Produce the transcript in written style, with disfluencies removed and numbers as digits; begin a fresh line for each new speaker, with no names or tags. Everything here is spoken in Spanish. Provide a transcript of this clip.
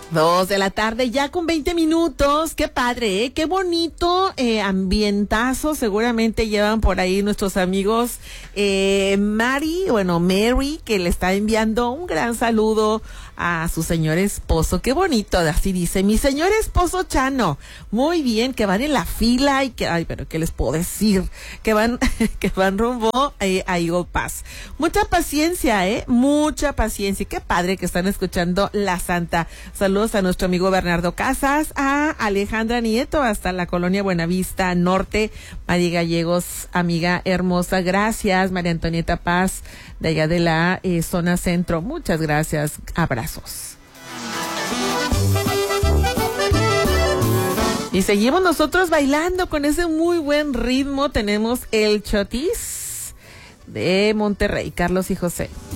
2 de la tarde, ya con 20 minutos. Qué padre, ¿eh? Qué bonito ambientazo. Seguramente llevan por ahí nuestros amigos Mary, que le está enviando un gran saludo a su señor esposo. Qué bonito, así dice, mi señor esposo Chano. Muy bien, que van en la fila y que, ay, pero ¿qué les puedo decir? Que van rumbo a Eagle Pass. Mucha paciencia, mucha paciencia. Qué padre que están escuchando La Santa. Saludos a nuestro amigo Bernardo Casas, a Alejandra Nieto, hasta la colonia Buenavista Norte. María Gallegos, amiga hermosa, gracias. María Antonieta Paz, de allá de la zona centro. Muchas gracias. Abrazos. Y seguimos nosotros bailando con ese muy buen ritmo. Tenemos el Chotis de Monterrey, Carlos y José.